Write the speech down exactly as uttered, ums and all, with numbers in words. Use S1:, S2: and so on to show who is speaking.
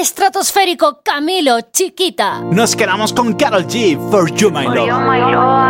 S1: estratosférico Camilo, Chiquita.
S2: Nos quedamos con Karol G, For You My Love.